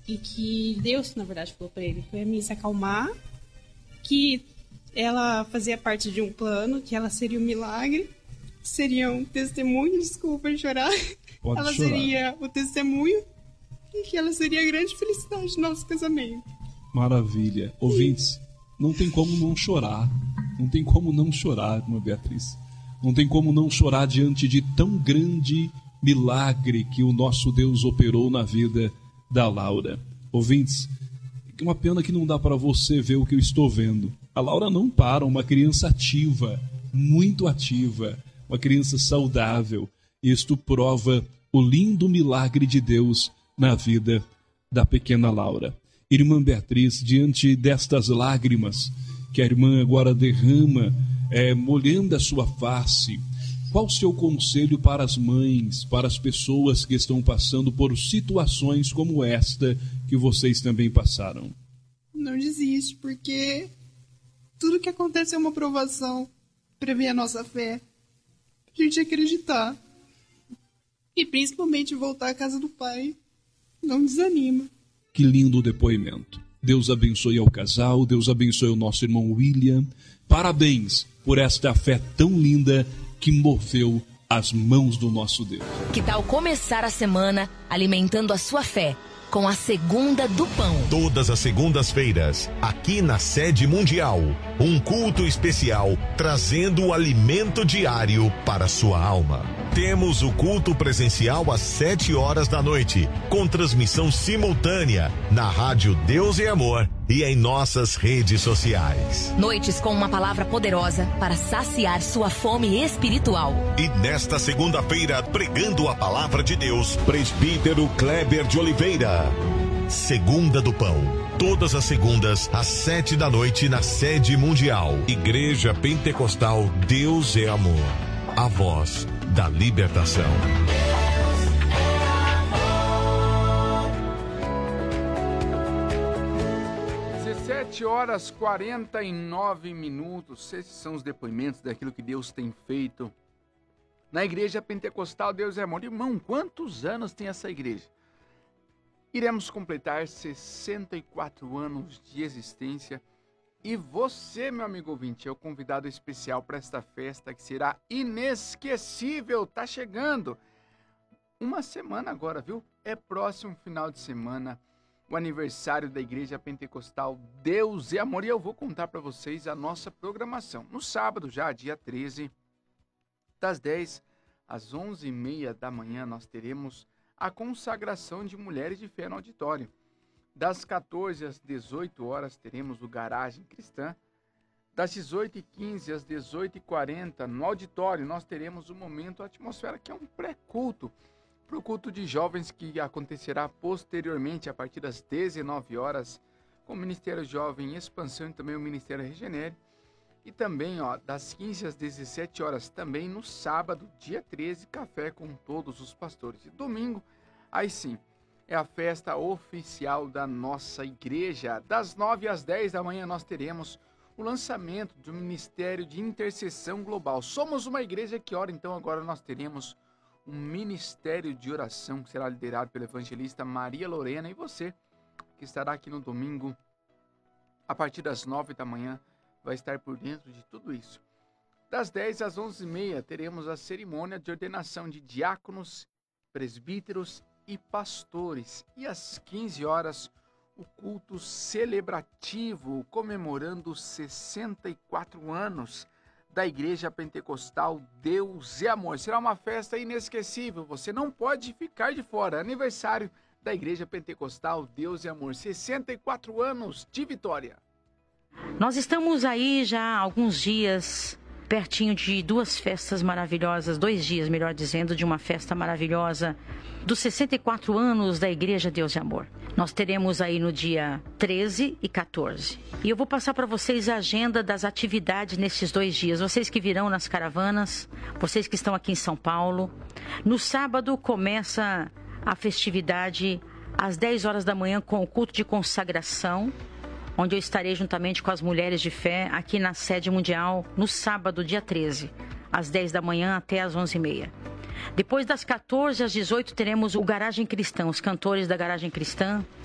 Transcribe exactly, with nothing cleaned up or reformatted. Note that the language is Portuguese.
e que Deus, na verdade, falou para ele, para mim se acalmar, que ela fazia parte de um plano, que ela seria um milagre, seria um testemunho, desculpa chorar, Pode ela chorar. seria o testemunho e que ela seria a grande felicidade do nosso casamento. Maravilha. Ouvintes, não tem como não chorar. Não tem como não chorar, irmã Beatriz. Não tem como não chorar diante de tão grande milagre que o nosso Deus operou na vida da Laura. Ouvintes, uma pena que não dá para você ver o que eu estou vendo. A Laura não para, uma criança ativa, muito ativa, uma criança saudável. Isto prova o lindo milagre de Deus na vida da pequena Laura. Irmã Beatriz, diante destas lágrimas que a irmã agora derrama, é, molhando a sua face, qual o seu conselho para as mães, para as pessoas que estão passando por situações como esta que vocês também passaram? Não desiste, porque tudo que acontece é uma provação para ver a nossa fé, a gente acreditar e principalmente voltar à casa do Pai. Não desanima. Que lindo depoimento. Deus abençoe ao casal, Deus abençoe o nosso irmão William. Parabéns por esta fé tão linda que moveu as mãos do nosso Deus. Que tal começar a semana alimentando a sua fé com a Segunda do Pão? Todas as segundas-feiras, aqui na Sede Mundial, um culto especial trazendo o alimento diário para a sua alma. Temos o culto presencial às sete horas da noite, com transmissão simultânea na Rádio Deus e Amor e em nossas redes sociais. Noites com uma palavra poderosa para saciar sua fome espiritual. E nesta segunda-feira, pregando a palavra de Deus, presbítero Kleber de Oliveira. Segunda do Pão. Todas as segundas, às sete da noite, na Sede Mundial. Igreja Pentecostal Deus é Amor. A voz da libertação. dezessete horas e quarenta e nove minutos. Esses são os depoimentos daquilo que Deus tem feito na Igreja Pentecostal Deus é Amor. Irmão, quantos anos tem essa igreja? Iremos completar sessenta e quatro anos de existência. E você, meu amigo ouvinte, é o convidado especial para esta festa que será inesquecível. Tá chegando uma semana agora, viu? É próximo final de semana, o aniversário da Igreja Pentecostal Deus e Amor. E eu vou contar para vocês a nossa programação. No sábado, já dia treze, das dez às onze e meia da manhã, nós teremos a consagração de mulheres de fé no auditório. Das quatorze às dezoito horas, teremos o Garagem Cristã. Das dezoito e quinze às dezoito e quarenta, no auditório, nós teremos o Momento Atmosfera, que é um pré-culto para o culto de jovens que acontecerá posteriormente, a partir das dezenove horas, com o Ministério Jovem em Expansão e também o Ministério Regenere. E também, ó, das quinze às dezessete horas, também no sábado, dia treze, café com todos os pastores. E domingo, aí sim, é a festa oficial da nossa igreja. Das nove às dez da manhã nós teremos o lançamento do Ministério de Intercessão Global. Somos uma igreja que ora, então agora nós teremos um Ministério de Oração que será liderado pela evangelista Maria Lorena. E você, que estará aqui no domingo, a partir das nove da manhã, vai estar por dentro de tudo isso. Das dez às onze e meia teremos a cerimônia de ordenação de diáconos, presbíteros e pastores. E às quinze horas, o culto celebrativo comemorando sessenta e quatro anos da Igreja Pentecostal Deus e Amor. Será uma festa inesquecível, você não pode ficar de fora. Aniversário da Igreja Pentecostal Deus e Amor, sessenta e quatro anos de vitória. Nós estamos aí já há alguns dias, pertinho de duas festas maravilhosas, dois dias, melhor dizendo, de uma festa maravilhosa dos sessenta e quatro anos da Igreja Deus e Amor. Nós teremos aí no dia treze e quatorze. E eu vou passar para vocês a agenda das atividades nesses dois dias. Vocês que virão nas caravanas, vocês que estão aqui em São Paulo. No sábado começa a festividade às dez horas da manhã com o culto de consagração, onde eu estarei juntamente com as mulheres de fé aqui na Sede Mundial no sábado, dia treze, às dez da manhã até às onze e meia. Depois das quatorze às dezoito teremos o Garagem Cristã, os cantores da Garagem Cristã